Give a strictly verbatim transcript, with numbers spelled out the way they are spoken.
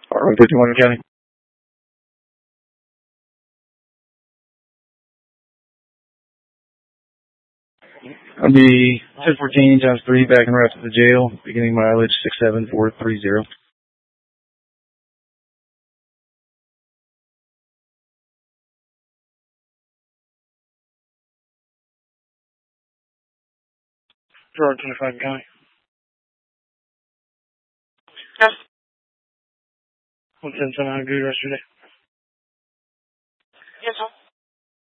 R one fifty-one County. I'll be ten fourteen times three back and right to the jail. Beginning mileage six seven four three zero. Gerard twenty-five County. Yes. one ten ten, I agree yesterday. Yes, sir.